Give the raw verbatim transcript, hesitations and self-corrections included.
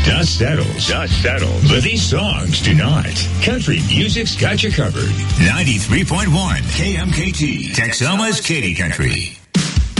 Dust settles. Dust settles. But these songs do not. Country music's got you covered. ninety-three point one K M K T. Texoma's Katy Country.